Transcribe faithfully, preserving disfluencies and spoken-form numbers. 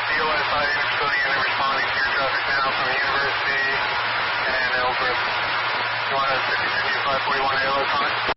D O S I custodian and responding to your traffic now from the University and Ellsworth. You want a sixty-two five forty-one A L O time?